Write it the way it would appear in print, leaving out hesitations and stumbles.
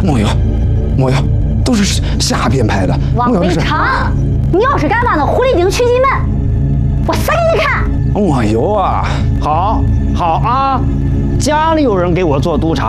没有，都是瞎编排的。 王伟成，你要是敢把那狐狸精娶进门，我死给你看！ 没有啊。 好啊，家里有人给我做督察，